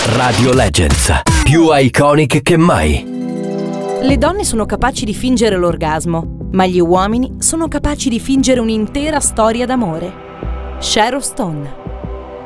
Radio Legends, più iconic che mai. Le donne sono capaci di fingere l'orgasmo, ma gli uomini sono capaci di fingere un'intera storia d'amore. Sharon Stone.